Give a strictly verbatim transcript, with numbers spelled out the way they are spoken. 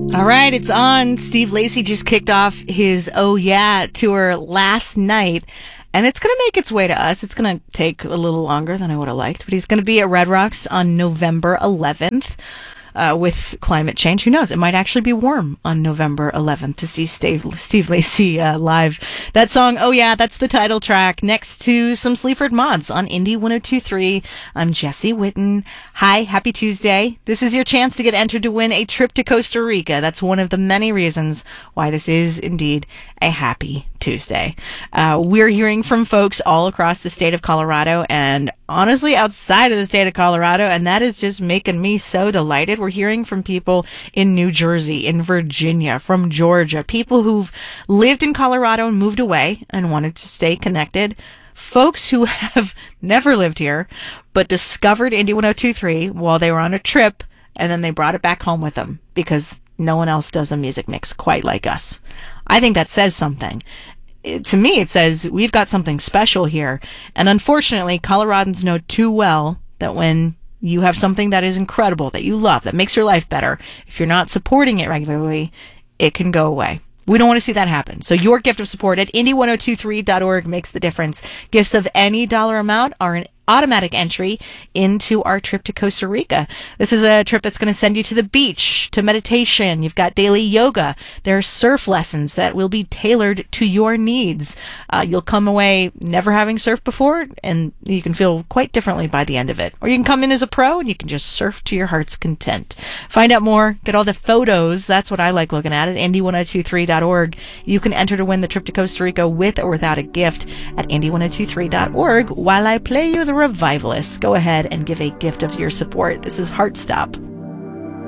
All right, it's on. Steve Lacy just kicked off his Oh Yeah tour last night, and it's going to make its way to us. It's going to take a little longer than I would have liked, but he's going to be at Red Rocks on November eleventh. Uh, with climate change, who knows? It might actually be warm on November eleventh to see Steve, Steve Lacy uh, live. That song, Oh Yeah, that's the title track, next to some Sleaford Mods on Indie one oh two point three. I'm Jesse Witten. Hi, happy Tuesday. This is your chance to get entered to win a trip to Costa Rica. That's one of the many reasons why this is indeed a happy Tuesday. Uh, we're hearing from folks all across the state of Colorado and honestly outside of the state of Colorado, and that is just making me so delighted. We're hearing from people in New Jersey, in Virginia, from Georgia, people who've lived in Colorado and moved away and wanted to stay connected, folks who have never lived here but discovered Indie one oh two point three while they were on a trip, and then they brought it back home with them because no one else does a music mix quite like us. I think that says something. It, to me, it says we've got something special here. And unfortunately, Coloradans know too well that when you have something that is incredible, that you love, that makes your life better, if you're not supporting it regularly, it can go away. We don't want to see that happen. So your gift of support at indie one oh two three dot org makes the difference. Gifts of any dollar amount are an automatic entry into our trip to Costa Rica. This is a trip that's going to send you to the beach, to meditation. You've got daily yoga. There are surf lessons that will be tailored to your needs. Uh, you'll come away never having surfed before, and you can feel quite differently by the end of it. Or you can come in as a pro, and you can just surf to your heart's content. Find out more. Get all the photos. That's what I like looking at at indie one oh two three dot org. You can enter to win the trip to Costa Rica with or without a gift at indie one oh two three dot org while I play you the Revivalists. Go ahead and give a gift of your support. This is Heartstop.